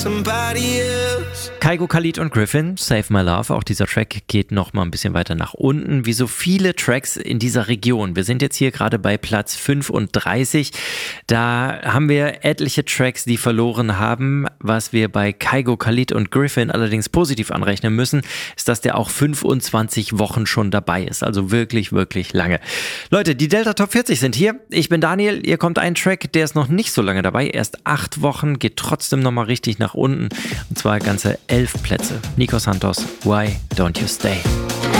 somebody else. Kygo, Khalid und Griffin, Save My Love. Auch dieser Track geht noch mal ein bisschen weiter nach unten, wie so viele Tracks in dieser Region. Wir sind jetzt hier gerade bei Platz 35. Da haben wir etliche Tracks, die verloren haben. Was wir bei Kygo, Khalid und Griffin allerdings positiv anrechnen müssen, ist, dass der auch 25 Wochen schon dabei ist. Also wirklich, wirklich lange. Leute, die Delta Top 40 sind hier. Ich bin Daniel. Hier kommt ein Track, der ist noch nicht so lange dabei. Erst 8 Wochen, geht trotzdem noch mal richtig nach unten. Und zwar ganze 11 Plätze. Nico Santos, Why Don't You Stay?